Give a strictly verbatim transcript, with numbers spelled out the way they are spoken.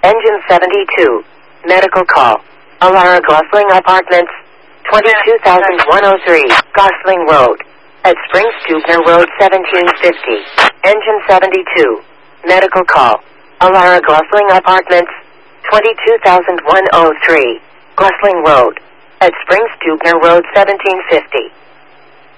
Engine seventy-two. Medical call. Alara Gosling Apartments. twenty-two thousand one oh three. Gosling Road. At Spring Stubner Road seventeen fifty. Engine seventy-two. Medical call. Alara Gosling Apartments. twenty-two thousand one oh three. Gosling Road. At Spring Stubner Road seventeen fifty.